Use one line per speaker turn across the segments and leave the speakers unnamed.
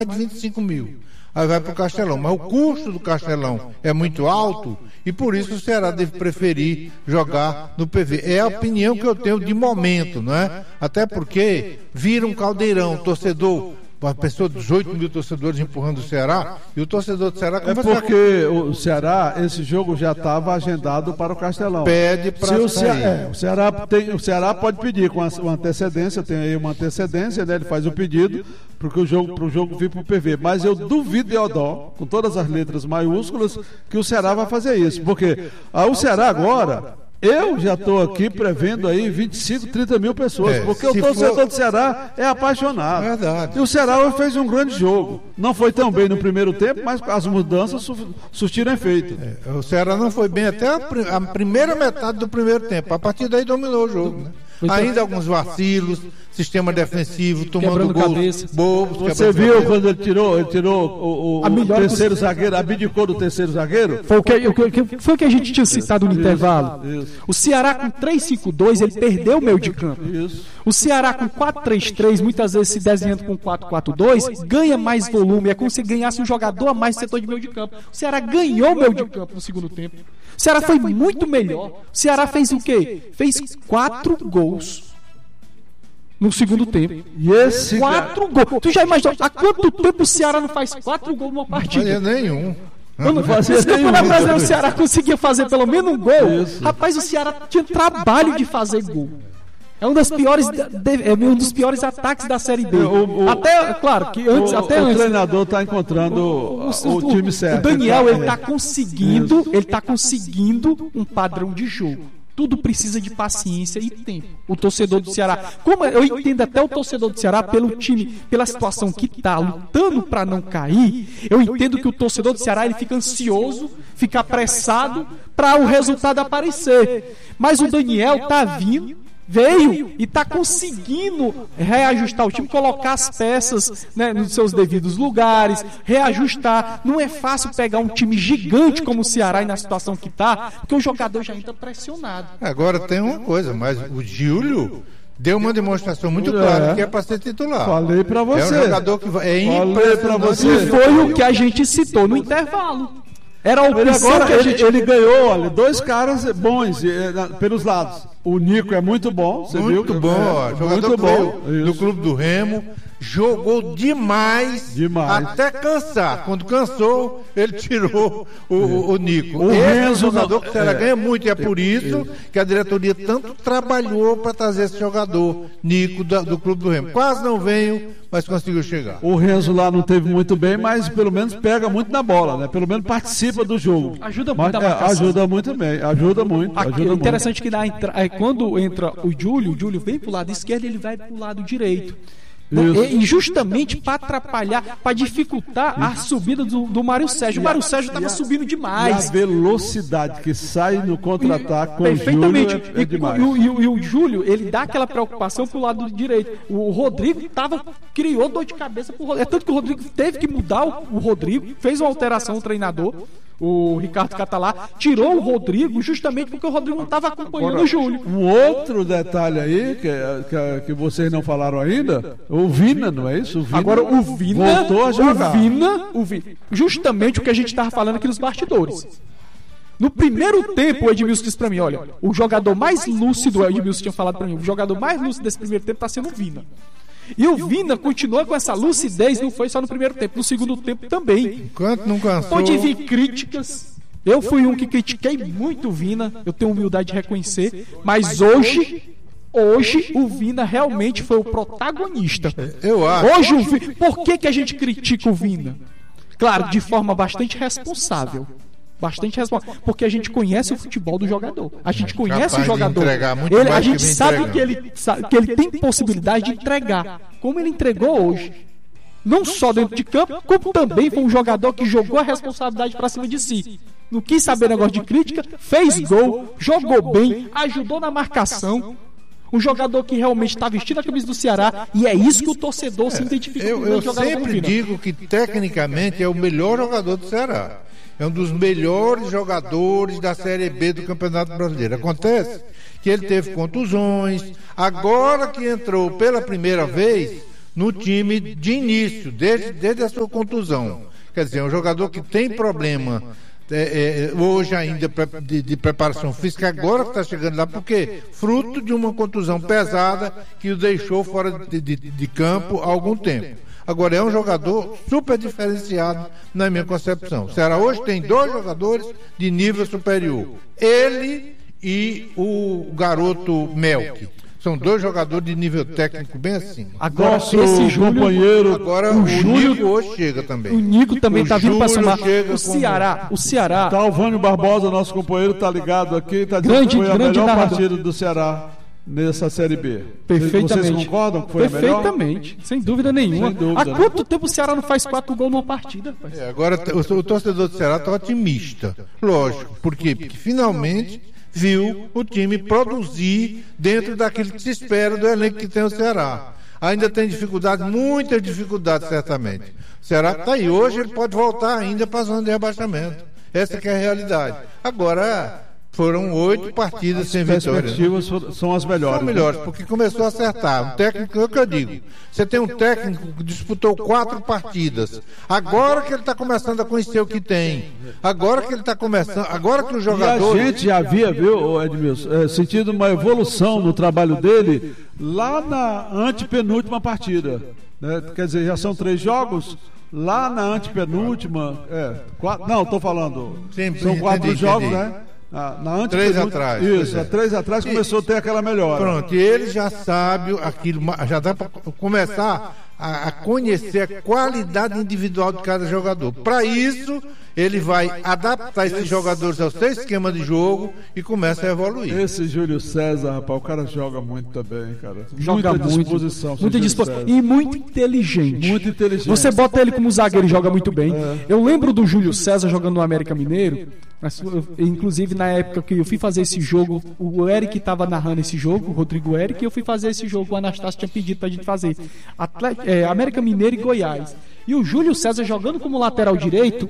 de 25 mil. Aí vai para o Castelão. Mas o custo do Castelão é muito alto e por isso o Ceará deve preferir jogar no PV. É a opinião que eu tenho de momento, não é? Até porque vira um caldeirão, torcedor, uma pessoa de 18 mil torcedores empurrando o Ceará, e o torcedor do Ceará...
É porque o Ceará, esse jogo já estava agendado para o Castelão.
Pede para
o Ceará pode pedir com uma antecedência, tem aí uma antecedência, né? Ele faz o pedido para o jogo vir para o PV. Mas eu duvido, Deodó, com todas as letras maiúsculas, que o Ceará vai fazer isso. Porque o Ceará agora... Eu já estou aqui prevendo aí 25, 30 mil pessoas, porque o torcedor do Ceará é apaixonado.
Verdade.
E o Ceará fez um grande jogo. Não foi tão bem no primeiro tempo, mas as mudanças surtiram efeito.
O Ceará não foi bem até a primeira metade do primeiro tempo. A partir daí dominou o jogo, né? Ainda alguns vacilos, sistema defensivo, tomando gols bobos.
Você viu quando ele tirou o terceiro zagueiro, abdicou do terceiro zagueiro?
Foi o que a gente tinha citado no intervalo. Isso. O Ceará com 3-5-2, ele perdeu o meio de campo. Isso. O Ceará com 4-3-3, muitas vezes se desenhando com 4-4-2, ganha mais volume. É como se ganhasse um jogador a mais no setor de meio de campo. O Ceará ganhou o meio de campo no segundo tempo. O Ceará foi muito melhor. O Ceará fez o quê? Fez 4 gols no segundo tempo.
E esse
4 gols. Tu já imaginou há quanto tempo o Ceará não faz 4 gols numa partida?
Não fazia nenhum.
No Campeonato Brasileiro o Ceará conseguia fazer pelo menos um gol. Isso. Rapaz, o Ceará tinha trabalho de fazer gol. É um dos piores ataques da Série B. Claro que antes,
o treinador está encontrando o time certo.
O Daniel, ele está conseguindo um padrão de jogo. Tudo precisa de paciência e tempo. O torcedor do Ceará, como eu entendo até o torcedor do Ceará pelo time, pela situação que está, lutando para não cair, eu entendo que o torcedor do Ceará ele fica ansioso, fica apressado para o resultado aparecer. Mas o Daniel veio e está conseguindo reajustar o time, colocar as peças, né, nos seus devidos lugares, reajustar. Não é fácil pegar um time gigante como o Ceará e na situação que está, porque o jogador já entra pressionado.
Agora tem uma coisa, mas o Júlio deu uma demonstração muito clara que é para ser titular.
Falei para você.
É um jogador que é impressionante.
E foi o que a gente citou no intervalo. Era o
ele ganhou, olha, 2 caras bons pelos lados. O Nico é muito bom, você viu?
Muito bom, jogador do Clube do Remo. Jogou demais, até cansar. Quando cansou, ele tirou o Nico. Esse é um jogador que o Ceará ganha muito, e é por isso que a diretoria tanto trabalhou para trazer esse jogador, Nico, do Clube do Remo. Quase não veio, mas conseguiu chegar.
O Renzo lá não teve muito bem, mas pelo menos pega muito na bola, né? Pelo menos participa do jogo.
Ajuda muito a marcação.
Ajuda muito bem, ajuda muito.
É interessante que quando entra o Júlio vem pro lado esquerdo e ele vai pro lado direito. E justamente para atrapalhar, para dificultar a subida do Mário Sérgio. O Mário Sérgio estava subindo demais.
E a velocidade que sai no contra-ataque com
perfeitamente.
O Júlio é demais.
E o Júlio, ele dá aquela preocupação pro lado direito. O Rodrigo criou dor de cabeça pro Rodrigo. É tanto que o Rodrigo teve que mudar o Rodrigo, fez uma alteração o treinador, o Ricardo Catalá, tirou o Rodrigo justamente porque o Rodrigo não estava acompanhando o Júlio.
Um outro detalhe aí que vocês não falaram ainda, o Vina, não é isso?
Agora o Vina
voltou a jogar.
O Vina, justamente o que a gente estava falando aqui nos bastidores. No primeiro tempo, o Edmilson disse pra mim, olha, o jogador mais lúcido, o Edmilson tinha falado pra mim, o jogador mais lúcido desse primeiro tempo está sendo o Vina. E o Vina continua com essa lucidez, não foi só no primeiro tempo, no segundo tempo também.
Enquanto não cansou...
Pode vir críticas, eu fui um que critiquei muito o Vina, eu tenho humildade de reconhecer, mas hoje o Vina realmente foi o protagonista.
Eu acho.
Hoje, por que a gente critica o Vina? Claro, de forma bastante responsável. Porque a gente conhece o futebol do jogador. A gente conhece o jogador. A gente sabe que ele tem possibilidade de entregar, como ele entregou hoje. Não só dentro de campo, como também foi um jogador que jogou a responsabilidade para cima de si. Não quis saber negócio de crítica, fez gol, jogou bem, ajudou na marcação. Um jogador que realmente está vestindo a camisa do Ceará, e é isso que o torcedor se identifica com
o jogador. Eu sempre digo que tecnicamente é o melhor jogador do Ceará. É um dos melhores jogadores da Série B do Campeonato Brasileiro. Acontece que ele teve contusões. Agora que entrou pela primeira vez, no time de início, desde a sua contusão. Quer dizer, é um jogador que tem problema hoje ainda de preparação física, agora que está chegando lá, porque fruto de uma contusão pesada que o deixou fora de campo há algum tempo. Agora, é um jogador super diferenciado na minha concepção. O Ceará hoje tem 2 jogadores de nível superior. Ele e o garoto Melk. São 2 jogadores de nível técnico bem acima.
Agora, esse Júlio, companheiro.
Agora, o Nico hoje chega também.
O Nico também está vindo para somar. O Ceará.
Tá, o Vânio Barbosa, nosso companheiro, tá ligado aqui, tá dizendo que foi a melhor partida do Ceará nessa Série B.
Perfeitamente.
Vocês concordam que foi
perfeitamente, sem dúvida nenhuma. Há quanto tempo o Ceará não faz 4 gols numa partida?
Agora, o torcedor do Ceará está otimista. Lógico. Por quê? Porque finalmente viu o time produzir dentro daquilo que se espera do elenco que tem o Ceará. Ainda tem dificuldades, muitas dificuldades, certamente. O Ceará está aí. Hoje ele pode voltar ainda para a zona de rebaixamento. Essa que é a realidade. Agora, foram 8 partidas sem vitória.
As perspectivas são as melhores.
São melhores, porque começou a acertar. Um técnico, é o que eu digo. Você tem um técnico que disputou 4 partidas. Agora que ele está começando a conhecer o que tem. Agora que ele está começando. Agora que os jogadores.
E a gente já havia, viu, Edmilson, sentido uma evolução no trabalho dele lá na antepenúltima partida. Né? Quer dizer, já são 3 jogos. Lá na antepenúltima. 4, não, estou falando. Sim, são 4 jogos, né? Na
3 atrás.
Isso, há 3 atrás começou a ter aquela melhora.
Pronto, e ele já sabe aquilo, já dá para começar a conhecer a qualidade individual de cada jogador. Para isso, ele vai adaptar esses jogadores ao seu esquema de jogo e começa a evoluir.
Esse Júlio César, rapaz, o cara joga muito também, cara.
Joga
muita disposição.
Muita disposição. E muito inteligente.
Muito inteligente.
Você bota ele como zagueiro e joga muito bem. Eu lembro do Júlio César jogando no América Mineiro. Inclusive, na época que eu fui fazer esse jogo, o Eric estava narrando esse jogo, o Rodrigo Eric, e eu fui fazer esse jogo, o Anastácio tinha pedido pra gente fazer. América Mineiro e Goiás. E o Júlio César, jogando como lateral direito,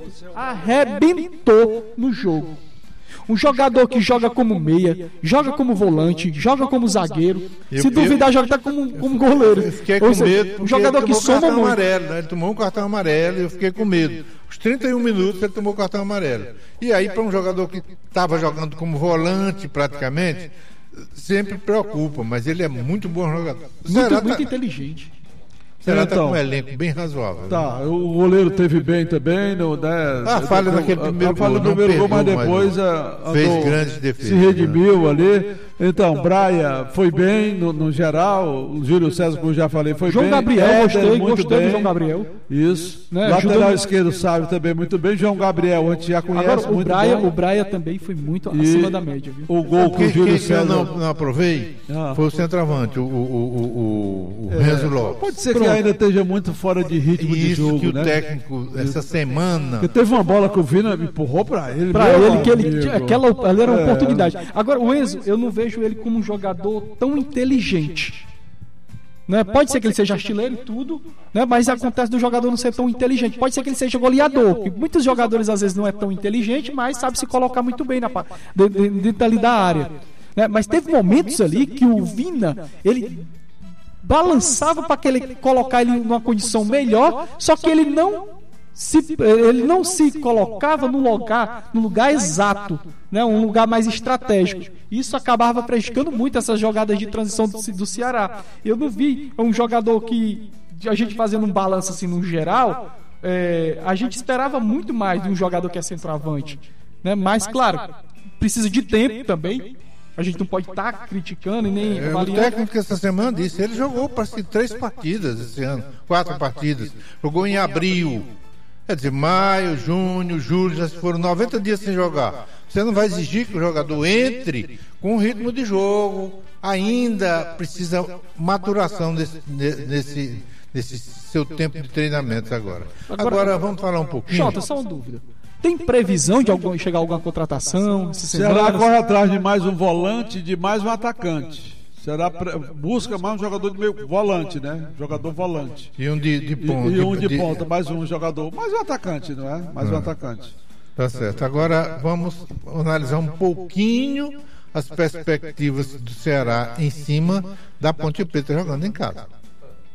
arrebentou no jogo. Um jogador que joga como meia, joga como volante, joga como zagueiro. Se duvidar, joga até como goleiro.
Eu fiquei com medo.
Um jogador que soma muito.
Amarelo, né? Ele tomou um cartão amarelo e eu fiquei com medo. Os 31 minutos ele tomou o cartão amarelo. E aí, para um jogador que estava jogando como volante praticamente, sempre preocupa, mas ele é muito bom jogador.
Muito inteligente.
Será que está com um elenco bem razoável.
Tá, né? O goleiro teve bem também.
A falha daquele primeiro gol.
A falha do primeiro gol, mas depois
fez grandes defesas.
Se redimiu ali. Então, Braia foi bem no geral. O Júlio César, como eu já falei, foi
João
bem.
Gabriel, gostei do João Gabriel.
Isso. Né? Lateral esquerdo sabe também muito bem. João Gabriel, a gente já conhece.
Agora, o Braia também foi muito acima da média. Viu?
O gol que o Júlio César...
eu não aprovei foi o centroavante, o Renzo Lopes.
Pode ser que ainda esteja muito fora de ritmo de jogo,
que
né?
O técnico, essa semana...
Porque teve uma bola que o Vina empurrou para ele.
Ali era uma oportunidade. Agora, o Enzo, eu não vejo ele como um jogador tão inteligente. Né? Pode ser que ele seja artilheiro e tudo, né? Mas acontece do jogador não ser tão inteligente. Pode ser que ele seja goleador. Muitos jogadores às vezes não é tão inteligente, mas sabe se colocar muito bem dentro ali da área. Né? Mas teve momentos ali que o Vina, ele balançava para colocar ele numa condição melhor, só que ele não se colocava no lugar exato, né? Um lugar mais estratégico. Isso acabava prejudicando muito essas jogadas de transição do Ceará. Eu não vi um jogador que a gente fazendo um balanço assim no geral, a gente esperava muito mais de um jogador que é centroavante, né? Mas claro, precisa de tempo também. A gente não pode estar criticando e nem avaliando.
O técnico essa semana disse, ele jogou parece 3 partidas esse ano, 4 partidas. Jogou em abril. Quer dizer, maio, junho, julho, já foram 90 dias sem jogar. Você não vai exigir que o jogador entre com o ritmo de jogo. Ainda precisa maturação nesse seu tempo de treinamento agora. Agora vamos falar um pouquinho.
Jota, só uma dúvida. Tem previsão de chegar alguma contratação?
Será corre atrás de mais um volante, de mais um atacante. Busca mais um jogador de meio volante, né? Jogador volante.
E um de ponta.
E um de ponta, mais um jogador. Mais um atacante, não é? Mais um atacante.
Tá certo. Agora vamos analisar um pouquinho as perspectivas do Ceará em cima da Ponte Preta jogando em casa.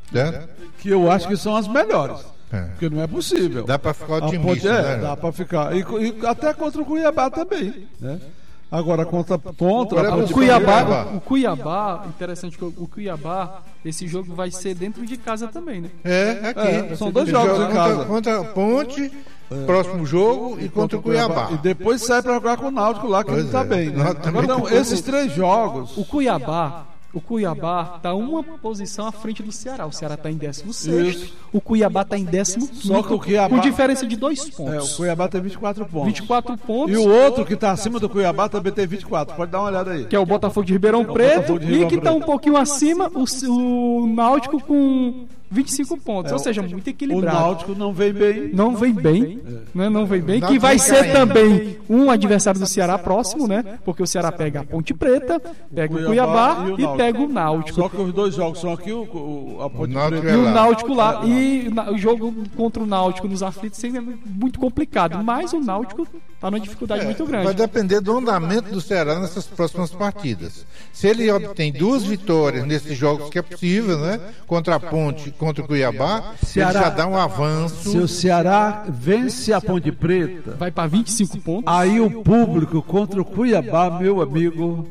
que eu acho que são as melhores. Porque não é possível.
Dá para ficar otimista, né?
Dá para ficar. E até contra o Cuiabá também, né? Agora contra
o Cuiabá, interessante que o Cuiabá, esse jogo vai ser dentro de casa também, né?
Aqui.
São 2 jogos em casa.
Contra a Ponte, próximo jogo, e contra o Cuiabá.
E depois sai para jogar com o Náutico lá, que não tá bem, né? Agora não, esses 3 jogos.
O Cuiabá está uma posição à frente do Ceará. O Ceará está em 16º, o Cuiabá está em 15º,
só que o Cuiabá,
com diferença de 2 pontos.
O Cuiabá tem 24 pontos.
24 pontos.
E o outro que está acima do Cuiabá também tem 24. Pode dar uma olhada aí.
Que é o Botafogo de Ribeirão Preto. E que está um pouquinho acima, o Náutico com 25 pontos, ou seja, muito equilibrado.
O Náutico não vem bem.
Não vem bem, que vai ser também um adversário do Ceará próximo, né? Porque o Ceará pega a Ponte Preta, pega o Cuiabá e pega o Náutico.
Só que os 2 jogos são aqui, a Ponte Preta
e o Náutico lá. E o jogo contra o Náutico nos aflitos é muito complicado, mas o Náutico está numa dificuldade muito grande.
Vai depender do andamento do Ceará nessas próximas partidas. Se ele obtém 2 vitórias nesses jogos, que é possível, né? Contra a Ponte, contra o Cuiabá, Ceará, ele já dá um avanço.
Se o Ceará vence a Ponte Preta,
vai para 25 pontos.
Aí o público contra o Cuiabá, meu amigo,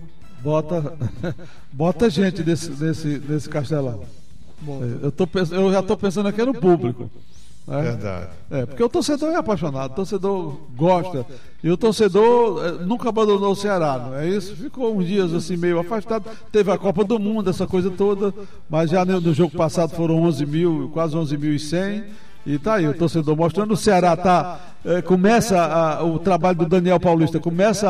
bota gente nesse Castelão. Eu já estou pensando aqui no público. Né?
Verdade.
Porque o torcedor é apaixonado, o torcedor gosta. E o torcedor nunca abandonou o Ceará, não é isso? Ficou uns dias assim meio afastado. Teve a Copa do Mundo, essa coisa toda, mas já no jogo passado foram 11 mil, quase 11.100. E tá aí o torcedor mostrando. O Ceará começa o trabalho do Daniel Paulista começa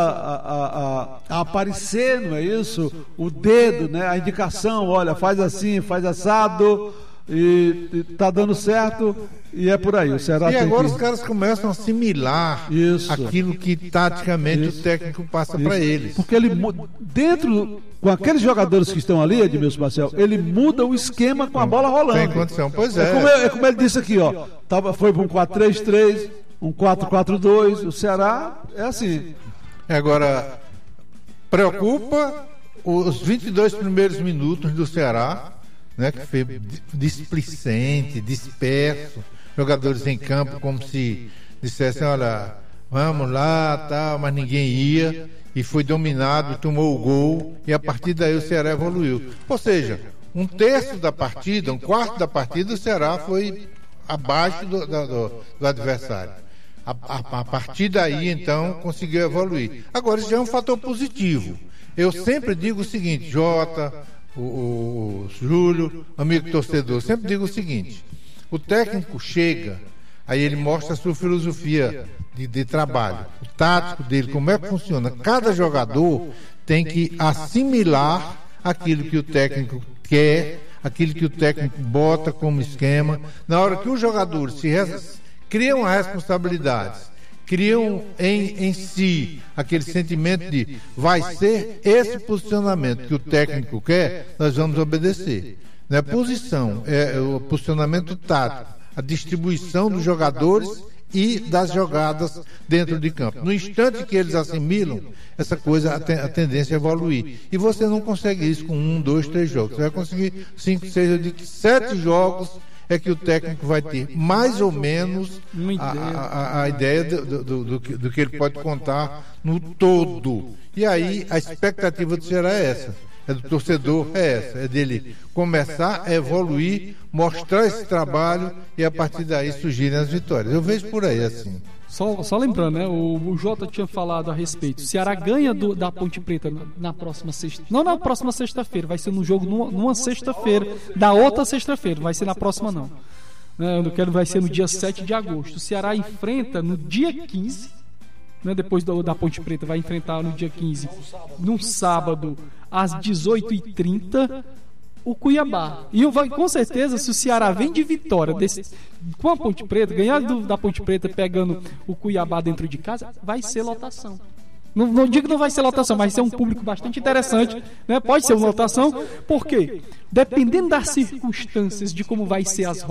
a aparecer, não é isso? O dedo, né? A indicação, olha, faz assim, faz assado, e tá dando certo. E é por aí. O Ceará
e agora os caras começam a assimilar aquilo que taticamente o técnico passa para eles.
Porque ele dentro, com aqueles jogadores que estão ali, Edmilson Marcel, ele muda o esquema com a bola rolando.
Tem condição, pois é.
É como ele disse aqui, ó. Foi para um 4-3-3, um 4-4-2. O Ceará é assim.
Agora, preocupa os 22 primeiros minutos do Ceará, né, que foi displicente, disperso, jogadores em campo como se dissessem, olha, vamos lá, tal, mas ninguém ia, e foi dominado, tomou o gol, e a partir daí o Ceará evoluiu. Ou seja, 1/3 da partida, 1/4 da partida, o Ceará foi abaixo do adversário. A partir daí, então, conseguiu evoluir. Agora, isso já é um fator positivo. Eu sempre digo o seguinte, Jota, o Júlio, amigo torcedor, sempre digo o seguinte: o técnico chega, aí ele mostra a sua filosofia de trabalho, o tático dele, como é que funciona. Cada jogador tem que assimilar aquilo que o técnico quer, aquilo que o técnico bota como esquema. Na hora que os jogadores criam as responsabilidades, criam em si aquele sentimento de vai ser esse posicionamento que o técnico quer, nós vamos obedecer. Não é posição, é o posicionamento tático, a distribuição dos jogadores e das jogadas dentro de campo. No instante que eles assimilam, essa coisa, a tendência é evoluir. E você não consegue isso com 1, 2, 3 jogos. Você vai conseguir 5, 6, eu digo 7 jogos é que o técnico vai ter mais ou menos a ideia do que ele pode contar no todo. E aí a expectativa do Ceará é essa, é do torcedor é essa, é dele começar a evoluir, mostrar esse trabalho e a partir daí surgirem as vitórias. Eu vejo por aí assim.
Só lembrando, né? O Jota tinha falado a respeito. O Ceará ganha da Ponte Preta na próxima sexta. Não na próxima sexta-feira, vai ser no jogo numa sexta-feira. Da outra sexta-feira, vai ser na próxima não. Vai ser no dia 7 de agosto. O Ceará enfrenta no dia 15, né, depois da Ponte Preta, vai enfrentar no dia 15, num sábado, às 18h30. O Cuiabá. E com certeza, se o Ceará vem de vitória com a Ponte Preta, ganhar da Ponte Preta pegando o Cuiabá dentro de casa, vai ser lotação. Não digo que não vai ser lotação, mas vai ser um público bastante interessante, né? Pode ser uma lotação, porque dependendo das circunstâncias de como vai ser as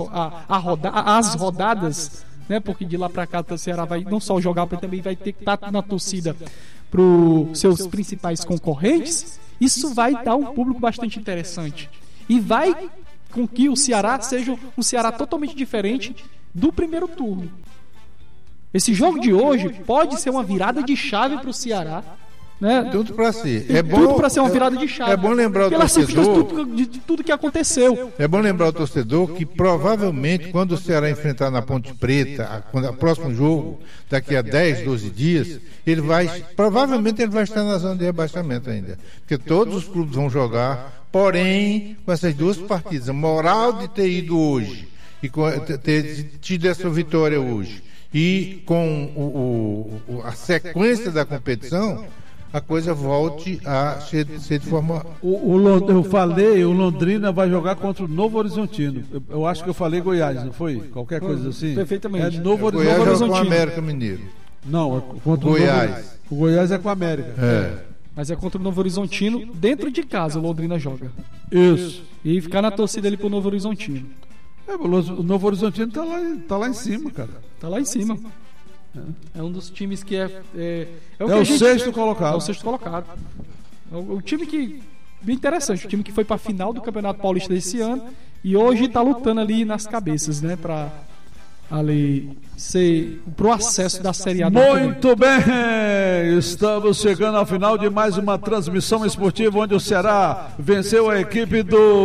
rodadas, né? Porque de lá para cá o Ceará vai não só jogar, mas também vai ter que estar na torcida para os seus principais concorrentes. Isso vai dar um público bastante interessante. E vai com que o Ceará seja um Ceará totalmente diferente do primeiro turno. Esse jogo de hoje pode ser uma virada de chave para o Ceará. Né?
Tudo para ser.
Tudo para ser uma virada de chave.
É bom lembrar o torcedor
de tudo que aconteceu.
É bom lembrar o torcedor que provavelmente quando o Ceará enfrentar na Ponte Preta, o próximo jogo, daqui a 10, 12 dias, provavelmente ele vai estar na zona de rebaixamento ainda. Porque todos os clubes vão jogar, porém, com essas duas partidas, a moral de ter ido hoje e ter tido essa vitória hoje e com a sequência da competição, a coisa volte a ser de forma...
Eu falei, o Londrina vai jogar contra o Novo Horizontino. Eu acho que eu falei Goiás, não foi? Qualquer coisa assim?
Perfeitamente.
É Novo
Goiás
Horizontino.
Goiás com o América Mineiro.
Não, é contra
Goiás.
O Goiás é com o América.
Mas é contra o Novo Horizontino, dentro de casa o Londrina joga.
Isso.
E ficar na torcida ali pro Novo Horizontino.
O Novo Horizontino tá lá em cima, cara.
Tá lá em cima. É um dos times que é
o sexto colocado.
É o sexto colocado. O time que... Bem interessante. O time que foi pra final do Campeonato Paulista desse ano e hoje tá lutando ali nas cabeças, né? Pra ali ser pro acesso da Série A.
Muito bem, estamos chegando ao final de mais uma transmissão esportiva onde o Ceará venceu a equipe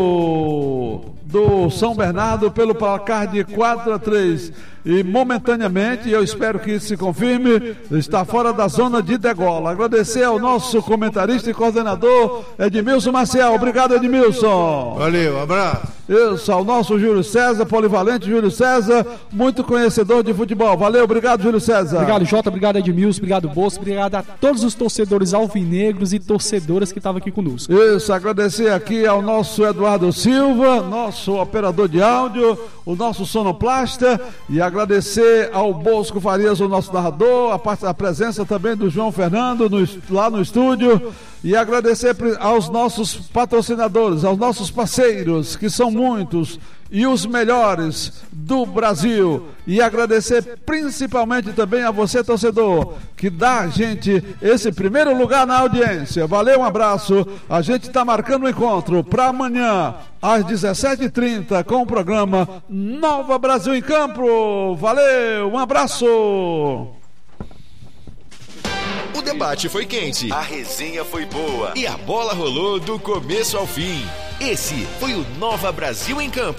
do São Bernardo pelo placar de 4-3 e momentaneamente, eu espero que isso se confirme, está fora da zona de degola. Agradecer ao nosso comentarista e coordenador Edmilson Maciel. Obrigado, Edmilson.
Valeu, abraço.
Isso, ao nosso Júlio César, polivalente Júlio César, muito conhecedor de futebol. Valeu, obrigado, Júlio César.
Obrigado, Jota, obrigado, Edmilson, obrigado, Bosco, obrigado a todos os torcedores alvinegros e torcedoras que estavam aqui conosco.
Isso, agradecer aqui ao nosso Eduardo Silva, nosso operador de áudio, o nosso sonoplasta, e agradecer ao Bosco Farias, o nosso narrador, a presença também do João Fernando lá no estúdio, e agradecer aos nossos patrocinadores, aos nossos parceiros, que são muitos e os melhores do Brasil, e agradecer principalmente também a você, torcedor, que dá a gente esse primeiro lugar na audiência. Valeu, um abraço. A gente está marcando o encontro para amanhã às 17h30 com o programa Nova Brasil em Campo. Valeu, um abraço.
O debate foi quente, a resenha foi boa e a bola rolou do começo ao fim. Esse foi o Nova Brasil em Campo.